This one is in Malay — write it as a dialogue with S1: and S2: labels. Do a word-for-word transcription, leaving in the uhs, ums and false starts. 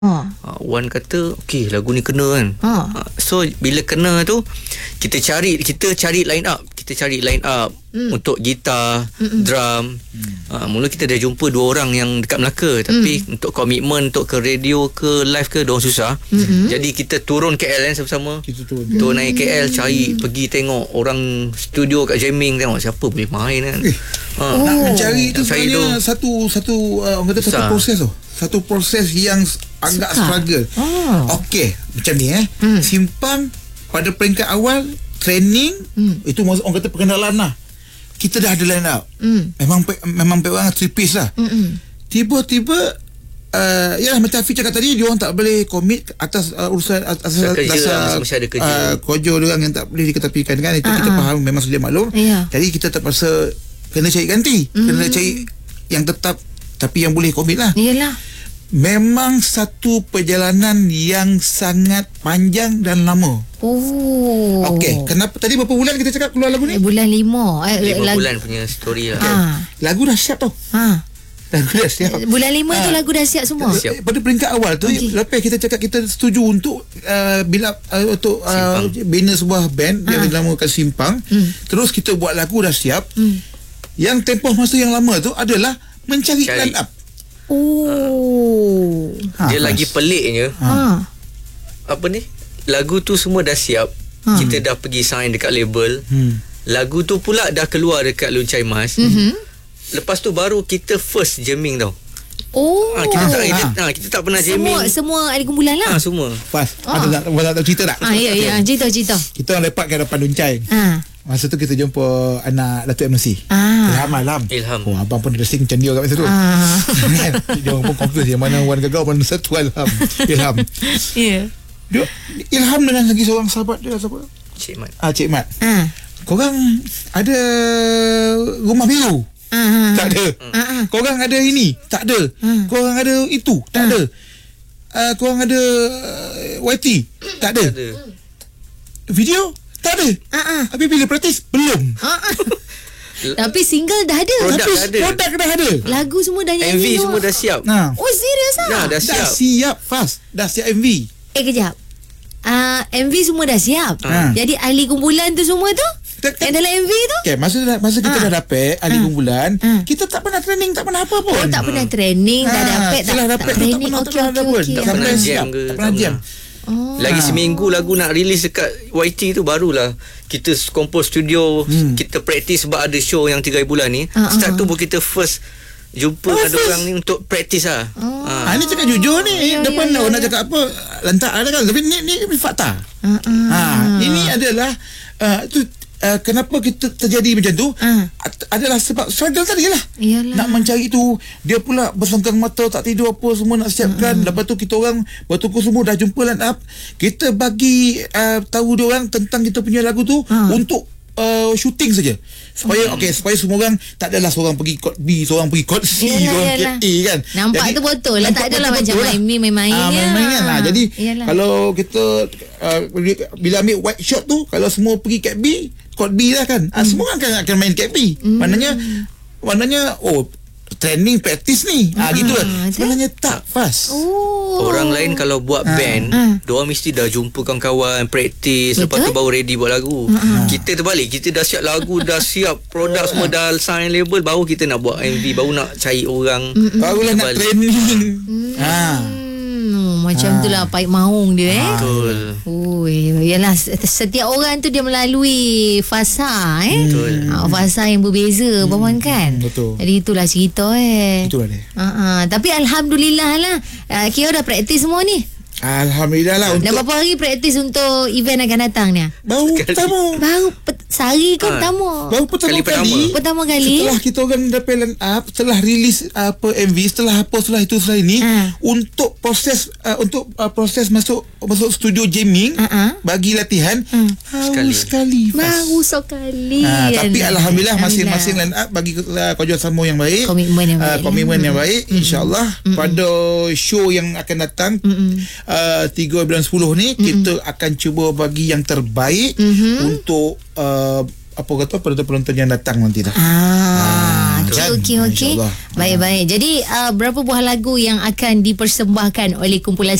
S1: Ha.
S2: Uh, Wan kata okey, lagu ni kena kan.
S1: Ha.
S2: Uh, so bila kena tu kita cari kita cari line up, kita cari line up mm. untuk gitar, Mm-mm. drum. Mm. Uh, mula kita dah jumpa dua orang yang dekat Melaka, tapi mm. untuk komitmen untuk ke radio ke live ke diorang susah. Mm-hmm. Jadi kita turun K L kan sama-sama. Kita turun. Turun naik K L, cari pergi tengok orang studio kat jamming, tengok siapa boleh main kan. Eh.
S3: Ha. Oh. Nak mencari tu sebenarnya satu satu uh, orang kata satu proses tu. Satu proses yang agak Susah. struggle. Oh. Okey, macam ni eh. Hmm. Simpang pada peringkat awal training, hmm. itu orang kata perkenalan lah. Kita dah ada line up. Hmm. Memang memang orang three piece lah. Hmm. Tiba-tiba uh, ya macam Hafiz cakap tadi, dia orang tak boleh komit atas uh, urusan atas dasar
S2: mesti ada kerja.
S3: Uh, kojo dia orang yang tak boleh diketepikan kan. Itu uh-huh. kita faham, memang sedia maklum. Yeah. Jadi kita terpaksa kena cari ganti. Hmm. Kena cari yang tetap tapi yang boleh komit lah.
S1: Iyalah.
S3: Memang satu perjalanan yang sangat panjang dan lama.
S1: Oh.
S3: Okey, kenapa tadi berapa bulan kita cakap keluar lagu ni?
S1: Eh, bulan lima. Eh,
S2: lima
S1: lagu...
S2: bulan punya story lah.
S1: Ha.
S3: Lagu dah siap tau.
S1: Ha.
S3: Lagu dah siap.
S1: Bulan lima ha. tu lagu dah siap semua.
S3: Siap. Pada peringkat awal tu, okay. lepas kita cakap kita setuju untuk uh, bila uh, untuk uh, bina sebuah band ha. yang dinamakan Simpang. Hmm. Terus kita buat lagu dah siap. Hmm. Yang tempoh masa yang lama tu adalah mencari line up.
S1: Oh.
S2: Ha, Dia ha, lagi peliknya. Ha. Apa ni? Lagu tu semua dah siap. Ha. Kita dah pergi sign dekat label. Hmm. Lagu tu pula dah keluar dekat Loncai Mas. Mm-hmm. Lepas tu baru kita first jamming tau.
S1: Oh.
S2: Ha, kita tak ha. Ha, kita tak pernah
S1: semua,
S2: jamming.
S1: Semua ada kumpulan lah.
S2: Ha, semua.
S3: Pas. Ha. Ada tak ada cerita tak?
S1: Ah ya ya, cerita cerita.
S3: Kita orang lepak kat depan Loncai. Ha. Masa tu kita jumpa anak Datuk M C.
S1: Ah.
S3: Ilham Alam.
S2: Ilham.
S3: Oh, abang pun dressing macam dia kat masa tu.
S1: Ah.
S3: Dia orang pun confuse yang mana Wan Gagau, mana satu Ilham. Ilham.
S1: Ya. Yeah.
S3: Ilham dengan lagi seorang sahabat dia, siapa?
S2: Cik Mat.
S3: Ah, Cik Mat.
S1: Ah.
S3: Korang ada rumah biru?
S1: Ah.
S3: Tak ada. Ah. Korang ada ini? Tak ada. Ah. Korang ada itu? Tak ah. ada. Uh, korang ada uh, Y T? Tak ada. Tak ada. Video? Tak ada. Uh-uh. Habis bila praktis? Belum. Uh-uh.
S1: Tapi single dah ada.
S2: Produk
S3: Tapi
S2: dah ada.
S3: Produk dah ada.
S1: Lagu semua dah nyanyi.
S2: M V semua dah siap.
S3: Nah.
S1: Oh serius ah?
S2: Nah, dah siap.
S3: Dah siap fast. Dah siap M V.
S1: Eh kejap. Uh, M V semua dah siap. Uh. Jadi ahli kumpulan tu semua tu? Yang dalam M V tu?
S3: Okay, masa, masa kita uh. dah dapat ahli uh. kumpulan, uh. kita tak pernah training, tak pernah apa pun.
S1: Oh, tak pernah training, uh. dah dapat.
S3: Setelah dapat tu tak pernah
S1: okay, okay, okay.
S2: Tak pernah jam ke?
S3: Tak pernah jam.
S2: Oh. Lagi seminggu lagu nak release dekat Y T tu barulah kita kompos studio, hmm. kita praktis sebab ada show yang tiga bulan ni. Uh, Start uh, tu pun kita first jumpa oh, ada first. orang ni untuk praktis lah.
S1: Oh.
S3: Ha, ni cakap jujur ni. Ya, depan ya, ya, nak cakap apa lantak ada kan. Tapi ni ni, ni fakta. Uh, uh, ha, ini adalah uh, tu Uh, kenapa kita terjadi macam tu uh. adalah sebab struggle tadi lah. Yalah. Nak mencari tu, dia pula bersongkang mata, tak tidur apa semua nak siapkan. uh. Lepas tu kita orang bertukar semua dah jumpa line up. Kita bagi uh, tahu dia orang tentang kita punya lagu tu uh. untuk uh, shooting saja supaya uh. okey, supaya semua orang tak adalah seorang pergi chord B, seorang pergi chord C, seorang pergi A kan.
S1: Nampak jadi, tu betul lah, tak adalah macam main-main lah.
S3: uh, main-main kan. Ha, jadi yalah. Kalau kita uh, bila ambil white shot tu, kalau semua pergi cat B, chord B lah kan. Hmm. Ah, semua akan akan main cat B. Hmm. Maknanya maknanya oh training practice ni. Ah, ah gitu lah. Sebenarnya tak fast.
S1: Oh.
S2: Orang lain kalau buat ah. band, ah. diorang mesti dah jumpa kawan-kawan, practice, lepas tu baru ready buat lagu. Ah. Kita terbalik, kita dah siap lagu, dah siap produk semua, dah sign label, baru kita nak buat M V, baru nak cari orang.
S3: Barulah nak training. Ha.
S1: Macam ha. tu lah pahit maung dia eh.
S2: Betul.
S1: Oh, yalah, setiap orang tu dia melalui fasa eh. Betul. Ha, fasa yang berbeza hmm. Bawan kan.
S3: Betul.
S1: Jadi itulah cerita eh.
S3: Itulah dia.
S1: Ha, ha. Tapi alhamdulillah lah. Uh, Kira dah praktis semua ni.
S3: Alhamdulillah lah.
S1: Dah berapa hari praktis untuk event akan datang ni?
S3: Baru pertama.
S1: Baru pet- sehari ke ha. pertama?
S3: Baru pertama kali, kali.
S1: Pertama kali.
S3: Setelah kita orang dapat line up, setelah release apa M V, setelah apa, setelah itu, setelah ini, ha. untuk proses uh, untuk uh, proses masuk masuk studio jamming, uh-huh. bagi latihan, uh. baru sekali. sekali
S1: baru sekali.
S3: Ha, tapi alhamdulillah, alhamdulillah masing-masing line up bagi uh, kerjasama yang baik,
S1: komitmen yang baik,
S3: uh, komitmen
S1: hmm.
S3: yang baik. Hmm. InsyaAllah hmm. pada show yang akan datang, hmm. uh, tiga bulan sepuluh ni, mm-hmm. kita akan cuba bagi yang terbaik mm-hmm. untuk uh, apa kata penonton-penonton yang datang nanti dah.
S1: Ah, okey
S3: kan?
S1: okey okey.
S3: InsyaAllah.
S1: Baik-baik. Jadi uh, berapa buah lagu yang akan dipersembahkan oleh kumpulan